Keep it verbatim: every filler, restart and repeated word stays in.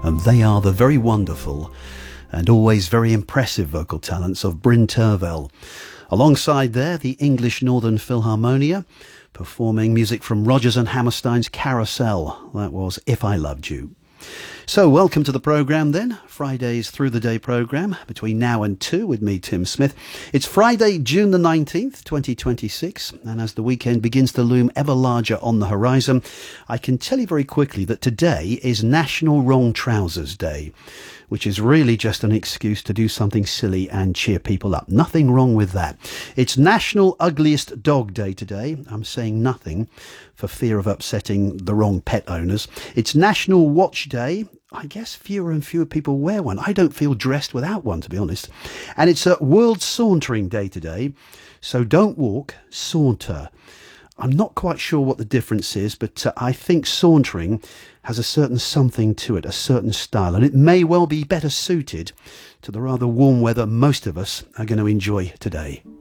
and they are the very wonderful and always very impressive vocal talents of Bryn Terfel. Alongside there, the English Northern Philharmonia, performing music from Rodgers and Hammerstein's Carousel. That was If I Loved You. So welcome to the programme then, Friday's Through the Day programme, between now and two with me, Tim Smith. It's Friday, June the nineteenth, twenty twenty-six, and as the weekend begins to loom ever larger on the horizon, I can tell you very quickly that today is National Wrong Trousers Day, which is really just an excuse to do something silly and cheer people up. Nothing wrong with that. It's National Ugliest Dog Day today. I'm saying nothing for fear of upsetting the wrong pet owners. It's National Watch Day. I guess fewer and fewer people wear one. I don't feel dressed without one, to be honest. And it's a World Sauntering Day today. So don't walk, saunter. I'm not quite sure what the difference is, but uh, I think sauntering has a certain something to it, a certain style, and it may well be better suited to the rather warm weather most of us are going to enjoy today.